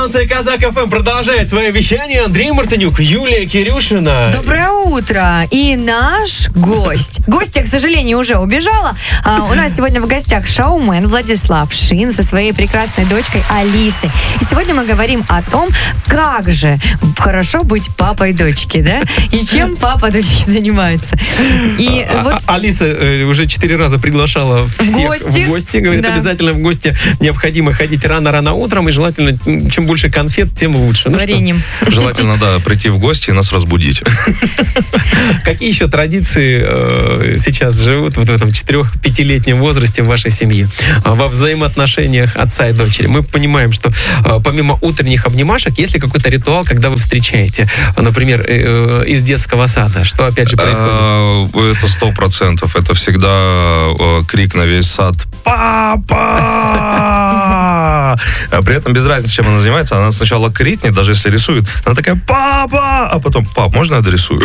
Станция Казак ФМ продолжает свое вещание. Андрей Мартынюк, Юлия Кирюшина. Доброе утро. И наш гость. Гостья, к сожалению, уже убежала. У нас сегодня в гостях шоумен Владислав Шин со своей прекрасной дочкой Алисой. И сегодня мы говорим о том, как же хорошо быть папой дочки, да? И чем папа дочки занимается. И вот... Алиса уже 4 раза приглашала всех в гости. Говорит, да. Обязательно в гости необходимо ходить рано-рано утром. И желательно, чем больше конфет, тем лучше. С вареньем. Желательно, да, прийти в гости и нас разбудить. Какие еще традиции сейчас живут вот в этом 4-5-летнем возрасте в вашей семье? Во взаимоотношениях отца и дочери. Мы понимаем, что помимо утренних обнимашек, есть ли какой-то ритуал, когда вы встречаете, например, из детского сада? Что опять же происходит? Это 100%. Это всегда крик на весь сад: «Папа!» А при этом без разницы, чем она занимается, она сначала крикнет, даже если рисует, она такая: «Папа!» А потом: «Пап, можно я дорисую?»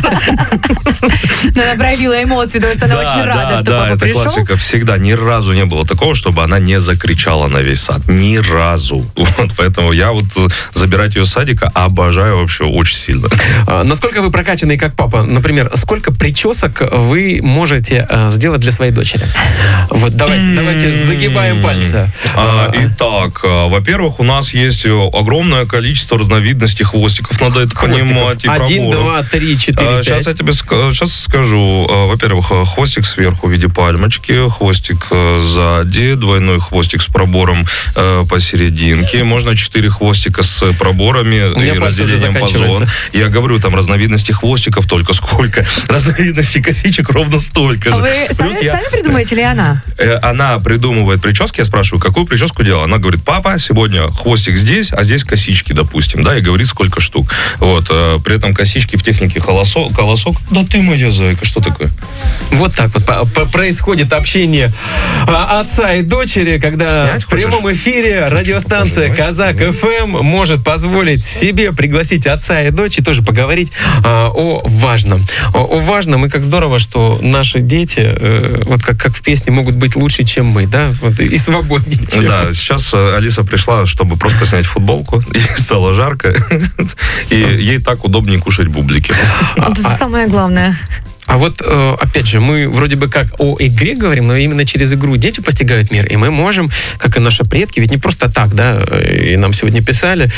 Она проявила эмоции, потому что она очень рада, что папа пришел. Да, это классика. Всегда, ни разу не было такого, чтобы она не закричала на весь сад. Ни разу. Вот, поэтому я вот забирать ее с садика обожаю вообще очень сильно. Насколько вы прокачанный как папа? Например, сколько причесок вы можете сделать для своей дочери? Вот давайте загибаем пальцы. Итак, во-первых, у нас есть огромное количество разновидностей хвостиков. Надо это понимать. 1, 2, 3, 4, 5. Сейчас я тебе скажу. Во-первых, хвостик сверху в виде пальмочки, хвостик сзади, двойной хвостик с пробором посерединке. Можно 4 хвостика с проборами и разделением по зон. Я говорю, там разновидностей хвостиков только сколько. Разновидностей косичек ровно столько же. А вы сами придумаете или она? Она придумывает прически. Я спрашиваю, какую прическу делала? Она говорит: «Папа, сегодня хвостик здесь, а здесь косички, допустим», да, и говорит, сколько штук. Вот, при этом косички в технике колосок. Да ты моя зайка, что такое? Вот так вот происходит общение отца и дочери, когда в прямом эфире радиостанция Казак ФМ может позволить себе пригласить отца и дочь и тоже поговорить о важном. О важном, и как здорово, что наши дети, вот как в песне, могут быть лучше, чем мы, да, вот, и свободнее. Да, сейчас Алиса пришла, чтобы просто снять футболку, ей стало жарко, и ей так удобнее кушать бублики. Это самое главное. А вот, опять же, мы вроде бы как о игре говорим, но именно через игру дети постигают мир. И мы можем, как и наши предки, ведь не просто так, да, и нам сегодня писали,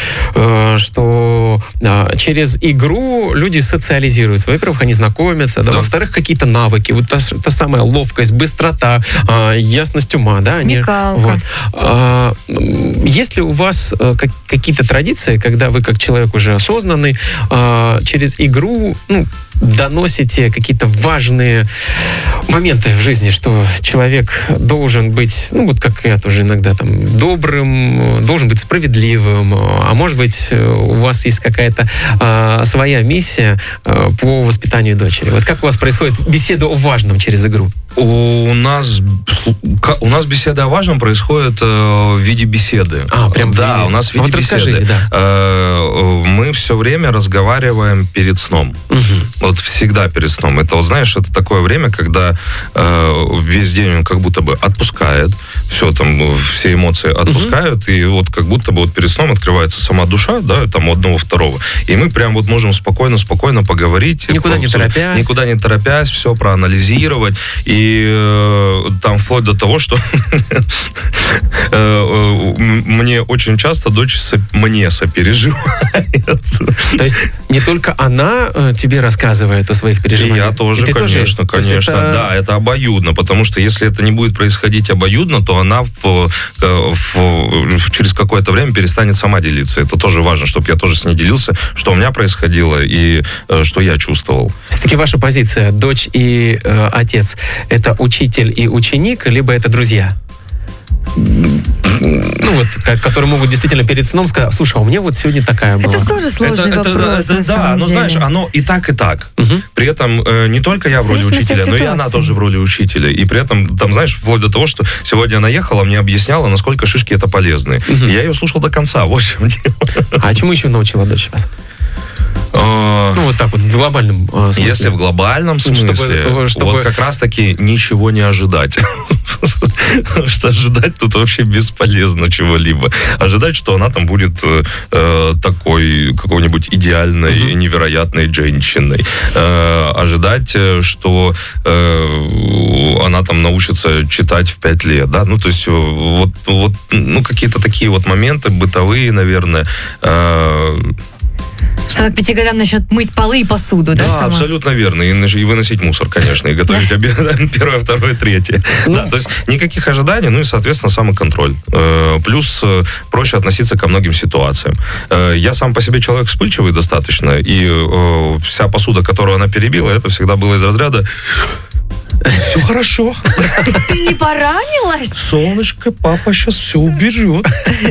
что через игру люди социализируются. Во-первых, они знакомятся, да, во-вторых, какие-то навыки, вот та самая ловкость, быстрота, ясность ума, да. Смекалка. Вот. Есть ли у вас какие-то традиции, когда вы, как человек уже осознанный, через игру, доносите какие-то важные моменты в жизни, что человек должен быть, вот как я тоже иногда добрым, должен быть справедливым, а может быть, у вас есть какая-то своя миссия по воспитанию дочери. Вот как у вас происходит беседа о важном через игру? У нас беседа о важном происходит в виде беседы. Прям да, виде. У нас в виде беседы. Расскажите, да. Мы все время разговариваем перед сном. Вот всегда перед сном. Это, вот знаешь, это такое время, когда весь день он как будто бы отпускает, все все эмоции отпускают, и вот как будто бы вот перед сном открывается сама душа, да, у одного, второго. И мы прям вот можем спокойно поговорить. Никуда не торопясь. Все проанализировать. И там вплоть до того, что мне очень часто дочь мне сопереживает. То есть не только она тебе рассказывает о своих переживаниях. И я тоже, конечно. Да, это обоюдно, потому что если это не будет происходить обоюдно, то она через какое-то время перестанет сама делиться. Это тоже важно, чтобы я тоже с ней делился, что у меня происходило и что я чувствовал. Все-таки ваша позиция, дочь и отец, это учитель и ученик, либо это друзья? Которые могут действительно перед сном сказать: слушай, а у меня вот сегодня такая была. Это тоже сложный вопрос, на самом деле. Знаешь, оно и так, и так. При этом не только я в роли учителя, но и она тоже в роли учителя. И при этом, знаешь, вплоть до того, что сегодня она ехала, мне объясняла, насколько шишки это полезны. И я ее слушал до конца, вот в чем дело. А чему еще научила дочь вас? Ну, вот так вот, в глобальном смысле. Если в глобальном смысле, вот как раз-таки ничего не ожидать. Потому что ожидать тут вообще бесполезно чего-либо. Ожидать, что она там будет такой какой-нибудь идеальной, невероятной женщиной. Ожидать, что она там научится читать в 5 лет, да? Ну, то есть вот ну, какие-то такие вот моменты бытовые, наверное. Что к 5 годам начнет мыть полы и посуду, да? Да, абсолютно верно. И выносить мусор, конечно, и готовить обед первое, второе, третье. Да, то есть никаких ожиданий, ну и, соответственно, самоконтроль. Плюс проще относиться ко многим ситуациям. Я сам по себе человек вспыльчивый достаточно, и вся посуда, которую она перебила, это всегда было из разряда: все хорошо. Ты не поранилась? Солнышко, папа сейчас все уберет.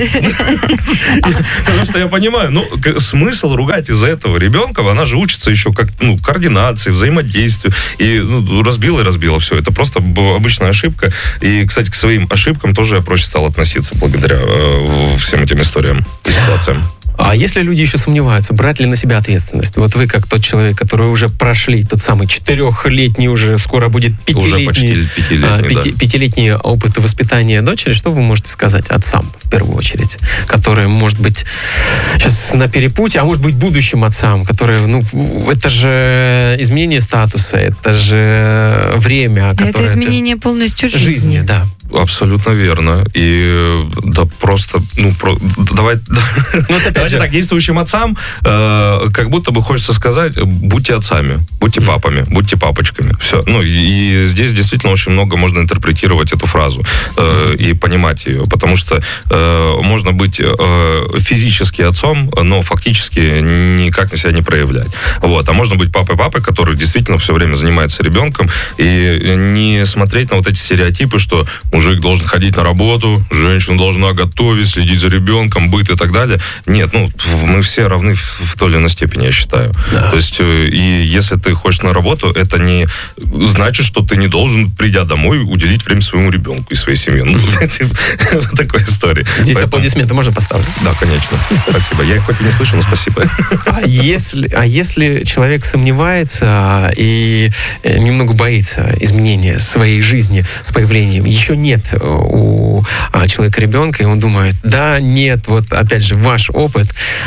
Потому что я понимаю, ну, смысл ругать из-за этого ребенка, она же учится еще как, ну, координации, взаимодействию. И разбила все. Это просто была обычная ошибка. И, кстати, к своим ошибкам тоже я проще стал относиться благодаря всем этим историям и ситуациям. А если люди еще сомневаются, брать ли на себя ответственность? Вот вы, как тот человек, который уже прошли тот самый 4-летний, уже скоро будет 5-летний опыт воспитания дочери, что вы можете сказать отцам, в первую очередь, которые, может быть, сейчас на перепутье, а может быть, будущим отцам, которые, ну, это же изменение статуса, это же время, которое... Это изменение полностью жизни, да. Абсолютно верно. И да просто, давайте так, действующим отцам как будто бы хочется сказать: будьте отцами, будьте папами, будьте папочками. Все. Ну, и здесь действительно очень много можно интерпретировать эту фразу и понимать ее, потому что можно быть физически отцом, но фактически никак на себя не проявлять. Вот. А можно быть папой, который действительно все время занимается ребенком, и не смотреть на вот эти стереотипы, что мужик должен ходить на работу, женщина должна готовить, следить за ребенком, быт и так далее. Нет, мы все равны в той или иной степени, я считаю. Да. То есть, и если ты хочешь на работу, это не значит, что ты не должен, придя домой, уделить время своему ребенку и своей семье. Такой истории. Здесь аплодисменты можно поставить? Да, конечно. Спасибо. Я их хоть и не слышал, но спасибо. А если человек сомневается и немного боится изменения своей жизни с появлением, еще нет у человека ребенка, и он думает: да, нет, вот опять же ваш опыт.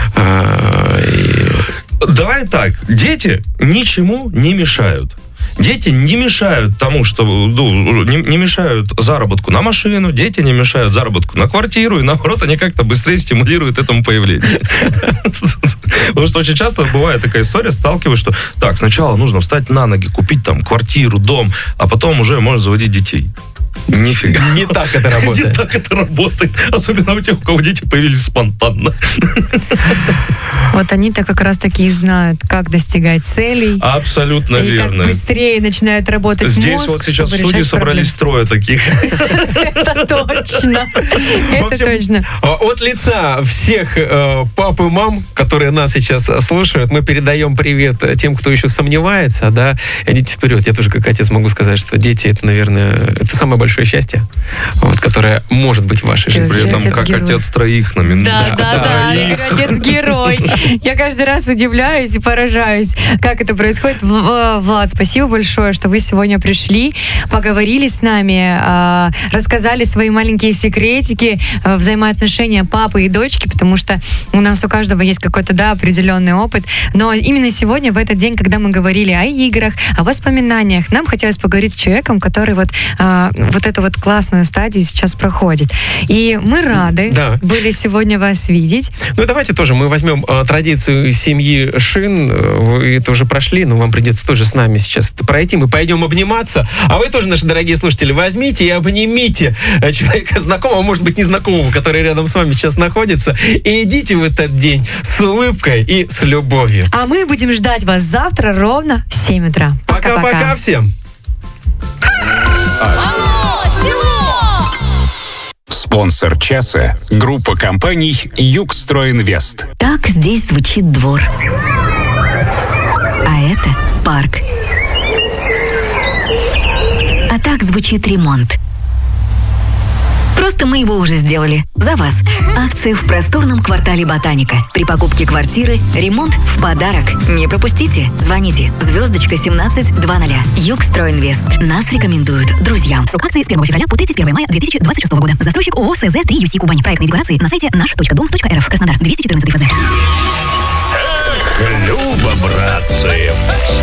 Давай так, дети ничему не мешают. Дети не мешают тому, что... не мешают заработку на машину, дети не мешают заработку на квартиру, и наоборот, они как-то быстрее стимулируют этому появление. Потому что очень часто бывает такая история, сталкиваюсь, что так, сначала нужно встать на ноги, купить там квартиру, дом, а потом уже можно заводить детей. Нифига. Не так это работает. Не так это работает. Особенно у тех, у кого дети появились спонтанно. Вот они-то как раз-таки и знают, как достигать целей. Абсолютно верно. И как быстрее начинают работать здесь мозг, вот сейчас в студии собрались трое таких. Это точно. Это точно. От лица всех пап и мам, которые нас сейчас слушают, мы передаем привет тем, кто еще сомневается, да. Идите вперед. Я тоже как отец могу сказать, что дети — это, наверное, это самое большое счастье, вот, которое может быть в вашей жизни. При этом как отец троих на минуту. Да, Игорь, отец-герой. Я каждый раз удивляюсь и поражаюсь, как это происходит. Влад, спасибо большое, что вы сегодня пришли, поговорили с нами, рассказали свои маленькие секретики, взаимоотношения папы и дочки, потому что у нас у каждого есть какой-то, да, определенный опыт. Но именно сегодня, в этот день, когда мы говорили о играх, о воспоминаниях, нам хотелось поговорить с человеком, который вот эту вот классную стадию сейчас проходит. И мы рады были сегодня вас видеть. Ну, давайте тоже мы возьмем традицию семьи Шин. Вы это уже прошли, но вам придется тоже с нами сейчас это пройти. Мы пойдем обниматься. А вы тоже, наши дорогие слушатели, возьмите и обнимите человека знакомого, может быть, незнакомого, который рядом с вами сейчас находится. И идите в этот день с улыбкой и с любовью. А мы будем ждать вас завтра ровно в 7 утра. Пока-пока всем! Алло, село! Спонсор часа – группа компаний «Югстройинвест». Так здесь звучит двор. А это парк. А так звучит ремонт. Просто мы его уже сделали. За вас. Акции в просторном квартале «Ботаника». При покупке квартиры ремонт в подарок. Не пропустите. Звоните. Звездочка 1720. Югстройинвест. Нас рекомендуют друзьям. Срок акции с 1 февраля по 31 мая 2026 года. Застройщик ООО СЗ-3 Кубань. Проектные декларации на сайте наш.дом.рф. Краснодар. 214 ФЗ. Люба, братцы,